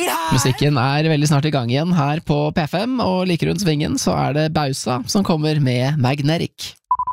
Musikken veldig snart I gang igjen her på P5, og like rundt svingen så det Bausa som kommer med Magnetic.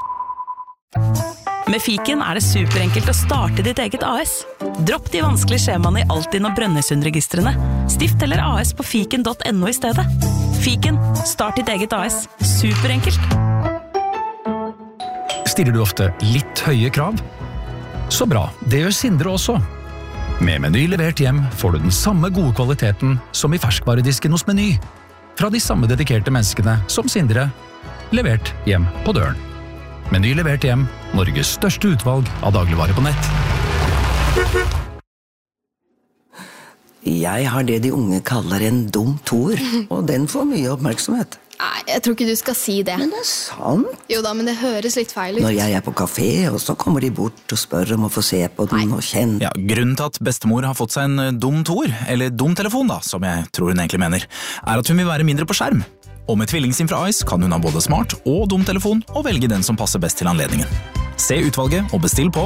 Med Fiken det superenkelt å starte ditt eget AS. Dropp de vanskelige skjemaene I Altinn og Brønnøysundregistrene. Stift eller AS på fiken.no I stedet. Fiken, start ditt eget AS. Superenkelt. Stiller du ofte litt høye krav? Så bra, det gjør Sindre også. Med Meny levert hjem får du den samme gode kvaliteten som I ferskvaredisken hos Meny. Fra de samme dedikerte menneskene som Sindre, levert hjem på døren. Meny levert hjem, Norges største utvalg av dagligvarer på nett. Jeg har det de unge kaller en dum toer, og den får mye oppmerksomhet. Nei, jeg tror ikke du skal si det. Men det sant. Jo da, men det høres litt feil ut. Når jeg på kafé, og så kommer de bort og spør om å få se på den og kjenne. Ja, grunnen til at bestemor har fått seg en dum toer, eller dum telefon da, som jeg tror hun egentlig mener, at hun vil være mindre på skjerm. Og med tvillingsim fra Ice kan hun ha både smart og dum telefon og velge den som passer best til anledningen. Se utvalget og bestill på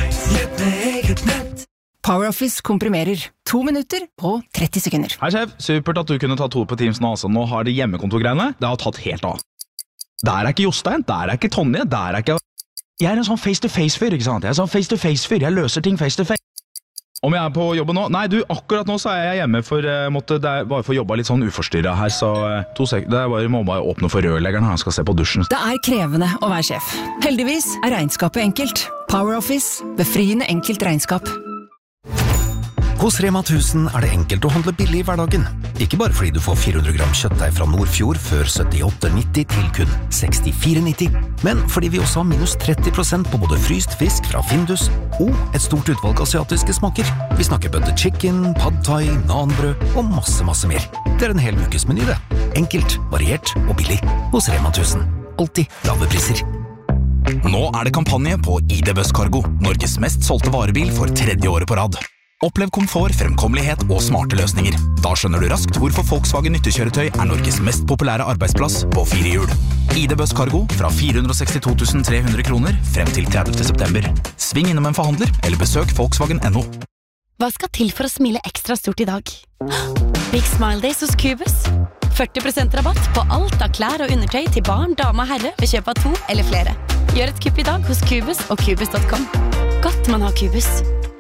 PowerOffice komprimerer 2 minutter på 30 sekunder. Hei sjef, supert at du kunne ta 2 på Teams nå. Altså. Nå har det hjemmekontorgreiene. Det har tatt helt av. Der ikke Jostein, der ikke Tonje, der ikke... Jeg en sånn face-to-face-fyr, ikke sant? Jeg sånn face-to-face-fyr, jeg løser ting face-to-face. Om jeg på jobben nå? Nei, du, akkurat nå så jeg hjemme, for jeg måtte bare få jobba litt sånn uforstyrret her, så 2 sekunder, må bare åpne for rørleggeren, han skal se på dusjen. Det krevende å være sjef. Heldigvis regnskapet enkelt. PowerOffice, befriende enkelt regnskap. Hos Rema 1000 det enkelt å handle billig I hverdagen. Ikke bare fordi du får 400 gram kjøttdeig fra Nordfjord før 78,90 til kun 64,90, men fordi vi også har minus 30% på både fryst fisk fra Findus og et stort utvalg asiatiske smaker. Vi snakker butter chicken, pad thai, nanbrød og masse mer. Det en hel ukes meny det. Enkelt, variert og billig. Hos Rema 1000. Alltid lave priser. Nå det kampanje på ID Busscargo, Norges mest solgte varebil for 3. året på rad. Opplev komfort, fremkommelighet og smarte løsninger. Da skjønner du raskt hvorfor Volkswagen nyttekjøretøy Norges mest populære arbeidsplass på 4 hjul. ID Busscargo fra 462 300 kroner frem til 30. september. Sving innom en forhandler eller besøk Volkswagen.no. Hva skal til for å smile ekstra stort I dag? Big Smile Days hos Cubus. 40% rabatt på alt av klær og undertøy til barn, dame og herre ved kjøp av 2 eller flere. Gjør et kupp I dag hos Cubus og Cubus.com. Godt man har Cubus.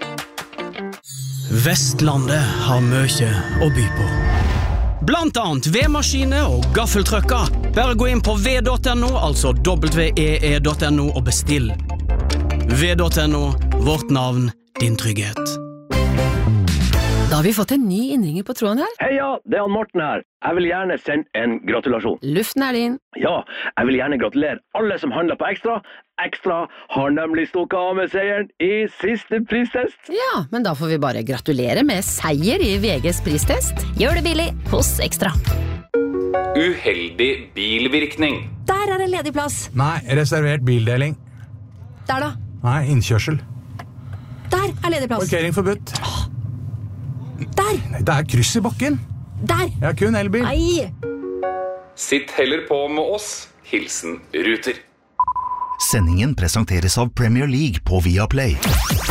Vestlandet har mye å by på. Blant annet vedmaskiner og gaffeltrøkker. Bare gå inn på ved.no, altså www.no og bestill. Ved.no, vårt navn, din trygghet. Da har vi fått en ny innringer på tråden her. Heia, det han Morten her. Jeg vil gjerne sende en gratulasjon. Luften din. Ja, jeg vil gjerne gratulere alle som handler på Ekstra. Ekstra har nemlig stukket av med seieren I siste pristest. Ja, men da får vi bare gratulere med seier I VGs pristest. Gjør det billig hos Ekstra. Uheldig bilvirkning. Der det ledig plass. Nei, reservert bildeling. Der da. Nei, innkjørsel. Der ledig plass. Parkering forbudt. Der. Nei, det kryss I bakken. Der. Jeg har kun elbil. Nei. Sitt heller på med oss. Hilsen Ruter. Sendingen presenteres av Premier League på Viaplay.